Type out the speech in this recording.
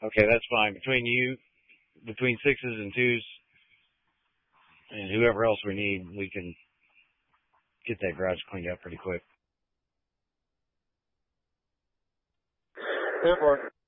Okay, that's fine. Between sixes and twos, and whoever else we need, we can get that garage cleaned up pretty quick. Airport.